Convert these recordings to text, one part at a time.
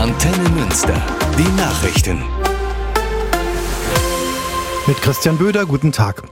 Antenne Münster, die Nachrichten. Mit Christian Böder, guten Tag.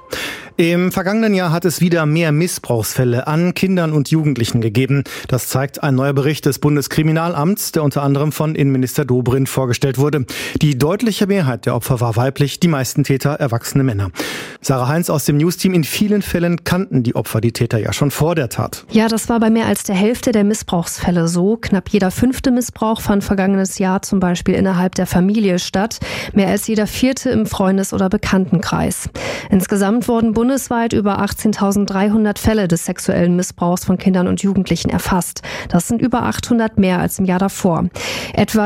Im vergangenen Jahr hat es wieder mehr Missbrauchsfälle an Kindern und Jugendlichen gegeben. Das zeigt ein neuer Bericht des Bundeskriminalamts, der unter anderem von Innenminister Dobrindt vorgestellt wurde. Die deutliche Mehrheit der Opfer war weiblich, die meisten Täter erwachsene Männer. Sarah Heinz aus dem News-Team: In vielen Fällen kannten die Opfer die Täter ja schon vor der Tat. Ja, das war bei mehr als der Hälfte der Missbrauchsfälle so. Knapp jeder 5. Missbrauch fand vergangenes Jahr zum Beispiel innerhalb der Familie statt. Mehr als jeder 4. im Freundes- oder Bekanntenkreis. Insgesamt wurden bundesweit über 18.300 Fälle des sexuellen Missbrauchs von Kindern und Jugendlichen erfasst. Das sind über 800 mehr als im Jahr davor. Etwa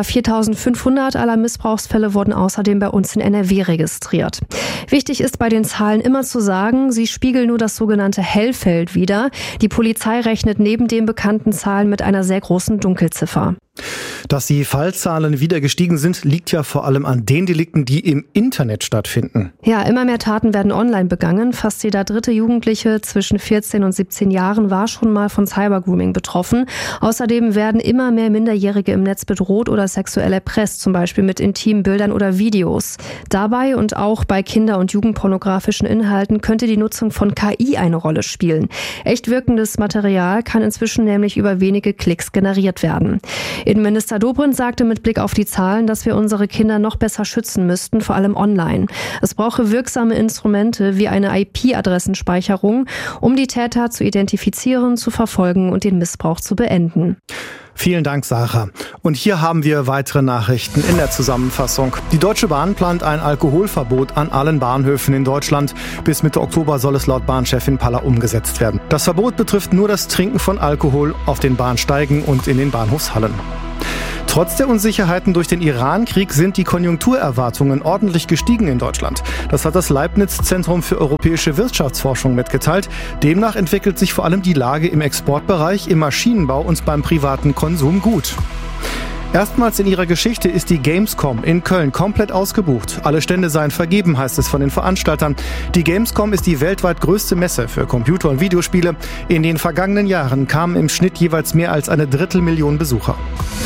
4.500 aller Missbrauchsfälle wurden außerdem bei uns in NRW registriert. Wichtig ist bei den Zahlen immer zu sagen, sie spiegeln nur das sogenannte Hellfeld wider. Die Polizei rechnet neben den bekannten Zahlen mit einer sehr großen Dunkelziffer. Dass die Fallzahlen wieder gestiegen sind, liegt ja vor allem an den Delikten, die im Internet stattfinden. Ja, immer mehr Taten werden online begangen. Fast jeder 3. Jugendliche zwischen 14 und 17 Jahren war schon mal von Cybergrooming betroffen. Außerdem werden immer mehr Minderjährige im Netz bedroht oder sexuell erpresst, zum Beispiel mit intimen Bildern oder Videos. Dabei und auch bei Kinder- und jugendpornografischen Inhalten könnte die Nutzung von KI eine Rolle spielen. Echt wirkendes Material kann inzwischen nämlich über wenige Klicks generiert werden. Innenminister Dobrindt sagte mit Blick auf die Zahlen, dass wir unsere Kinder noch besser schützen müssten, vor allem online. Es brauche wirksame Instrumente wie eine IP-Adressenspeicherung, um die Täter zu identifizieren, zu verfolgen und den Missbrauch zu beenden. Vielen Dank, Sarah. Und hier haben wir weitere Nachrichten in der Zusammenfassung. Die Deutsche Bahn plant ein Alkoholverbot an allen Bahnhöfen in Deutschland. Bis Mitte Oktober soll es laut Bahnchefin Paller umgesetzt werden. Das Verbot betrifft nur das Trinken von Alkohol auf den Bahnsteigen und in den Bahnhofshallen. Trotz der Unsicherheiten durch den Iran-Krieg sind die Konjunkturerwartungen ordentlich gestiegen in Deutschland. Das hat das Leibniz-Zentrum für europäische Wirtschaftsforschung mitgeteilt. Demnach entwickelt sich vor allem die Lage im Exportbereich, im Maschinenbau und beim privaten Konsum gut. Erstmals in ihrer Geschichte ist die Gamescom in Köln komplett ausgebucht. Alle Stände seien vergeben, heißt es von den Veranstaltern. Die Gamescom ist die weltweit größte Messe für Computer- und Videospiele. In den vergangenen Jahren kamen im Schnitt jeweils mehr als 250.000 Besucher.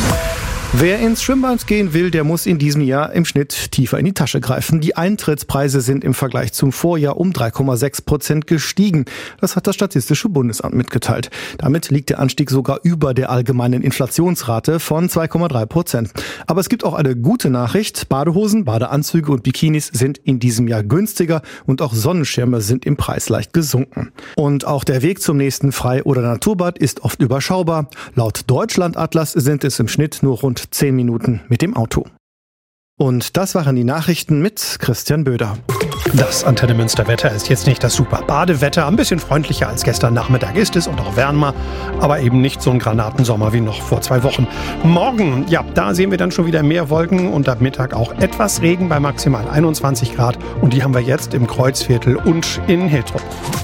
Wer ins Schwimmbad gehen will, der muss in diesem Jahr im Schnitt tiefer in die Tasche greifen. Die Eintrittspreise sind im Vergleich zum Vorjahr um 3,6% gestiegen. Das hat das Statistische Bundesamt mitgeteilt. Damit liegt der Anstieg sogar über der allgemeinen Inflationsrate von 2,3%. Aber es gibt auch eine gute Nachricht. Badehosen, Badeanzüge und Bikinis sind in diesem Jahr günstiger und auch Sonnenschirme sind im Preis leicht gesunken. Und auch der Weg zum nächsten Freie- oder Naturbad ist oft überschaubar. Laut Deutschlandatlas sind es im Schnitt nur rund 10 Minuten mit dem Auto. Und das waren die Nachrichten mit Christian Böder. Das Antenne Münster Wetter ist jetzt nicht das super Badewetter. Ein bisschen freundlicher als gestern Nachmittag ist es und auch wärmer, aber eben nicht so ein Granatensommer wie noch vor 2 Wochen. Morgen, ja, da sehen wir dann schon wieder mehr Wolken und ab Mittag auch etwas Regen bei maximal 21 Grad. Und die haben wir jetzt im Kreuzviertel und in Hiltrup.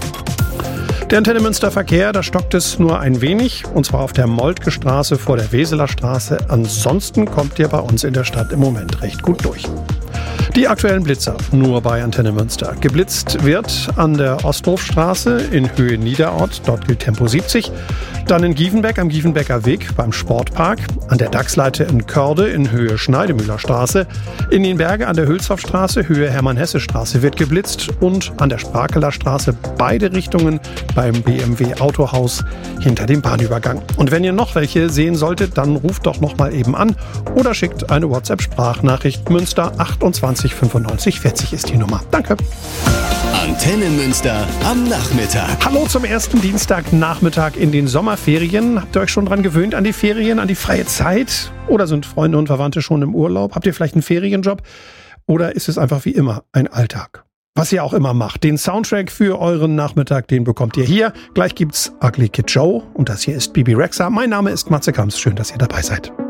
Der Antenne Münster Verkehr, da stockt es nur ein wenig, und zwar auf der Moltke Straße vor der Weseler Straße. Ansonsten kommt ihr bei uns in der Stadt im Moment recht gut durch. Die aktuellen Blitzer nur bei Antenne Münster. Geblitzt wird an der Osthofstraße in Höhe Niederort, dort gilt Tempo 70. Dann in Giefenbeck am Giefenbecker Weg beim Sportpark, an der Dachsleite in Körde in Höhe Schneidemühlerstraße, in Nienberge an der Hülshoffstraße Höhe Hermann-Hesse-Straße wird geblitzt und an der Sprakeler Straße beide Richtungen beim BMW Autohaus hinter dem Bahnübergang. Und wenn ihr noch welche sehen solltet, dann ruft doch noch mal eben an oder schickt eine WhatsApp-Sprachnachricht. Münster 28 95 40 ist die Nummer. Danke. Antenne Münster am Nachmittag. Hallo zum ersten Dienstagnachmittag in den Sommerferien. Habt ihr euch schon dran gewöhnt an die Ferien, an die freie Zeit? Oder sind Freunde und Verwandte schon im Urlaub? Habt ihr vielleicht einen Ferienjob? Oder ist es einfach wie immer ein Alltag? Was ihr auch immer macht, den Soundtrack für euren Nachmittag, den bekommt ihr hier. Gleich gibt's Ugly Kid Joe und das hier ist Bibi Rexha. Mein Name ist Matze Kamps. Schön, dass ihr dabei seid.